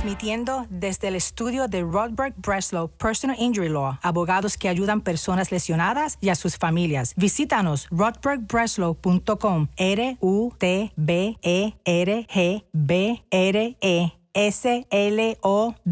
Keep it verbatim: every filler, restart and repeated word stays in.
Transmitiendo desde el estudio de Rodberg Breslow Personal Injury Law, abogados que ayudan personas lesionadas y a sus familias. Visítanos rodberg breslow punto com, R U T B E R G B R E S L O